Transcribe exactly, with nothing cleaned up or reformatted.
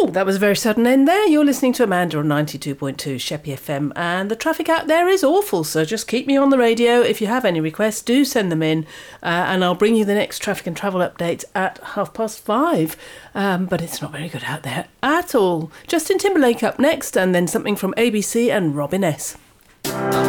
Oh, that was a very sudden end there. You're listening to Amanda on ninety-two point two Sheppey F M, and the traffic out there is awful, so just keep me on the radio. If you have any requests, do send them in, uh, and I'll bring you the next traffic and travel updates at half past five. Um, but it's not very good out there at all. Justin Timberlake up next, and then something from A B C and Robin S.